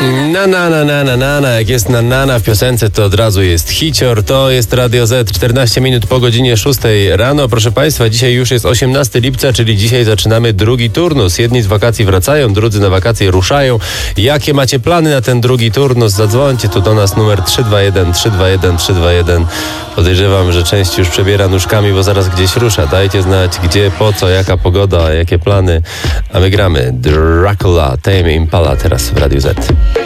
Jak jest na w piosence, to od razu jest hicior. To jest Radio Z, 14 minut po godzinie 6 rano. Proszę Państwa, dzisiaj już jest 18 lipca, czyli dzisiaj zaczynamy drugi turnus. Jedni z wakacji wracają, drudzy na wakacje ruszają. Jakie macie plany na ten drugi turnus? Zadzwońcie tu do nas, numer 321. Podejrzewam, że część już przebiera nóżkami, bo zaraz gdzieś rusza. Dajcie znać, gdzie, po co, jaka pogoda, jakie plany. A my gramy Dracula, Tame Impala teraz w Radiu Z.